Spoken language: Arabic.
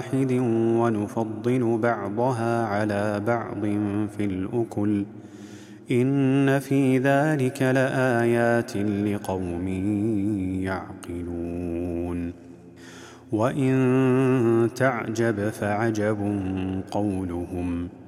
واحد ونفضل بعضها على بعض في الأكل إن في ذلك لآيات لقوم يعقلون وإن تعجب فعجب قولهم